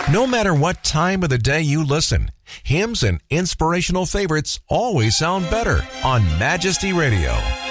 No matter what time of the day you listen, hymns and inspirational favorites always sound better on Majesty Radio.